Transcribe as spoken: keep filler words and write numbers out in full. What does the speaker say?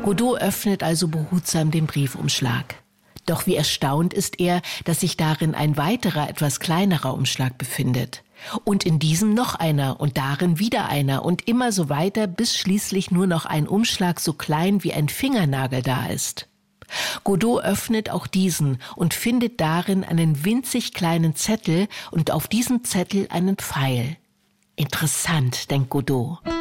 Godot öffnet also behutsam den Briefumschlag. Doch wie erstaunt ist er, dass sich darin ein weiterer, etwas kleinerer Umschlag befindet. Und in diesem noch einer und darin wieder einer und immer so weiter, bis schließlich nur noch ein Umschlag so klein wie ein Fingernagel da ist. Godot öffnet auch diesen und findet darin einen winzig kleinen Zettel und auf diesem Zettel einen Pfeil. Interessant, denkt Godot.